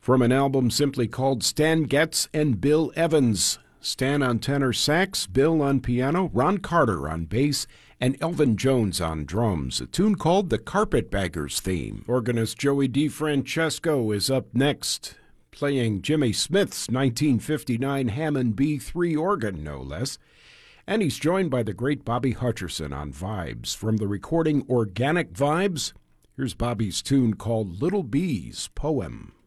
From an album simply called Stan Getz and Bill Evans. Stan on tenor sax, Bill on piano, Ron Carter on bass, and Elvin Jones on drums. A tune called the Carpetbaggers Theme. Organist Joey DeFrancesco is up next, playing Jimmy Smith's 1959 Hammond B3 organ, no less. And he's joined by the great Bobby Hutcherson on vibes. From the recording Organic Vibes, here's Bobby's tune called Little Bee's Poem.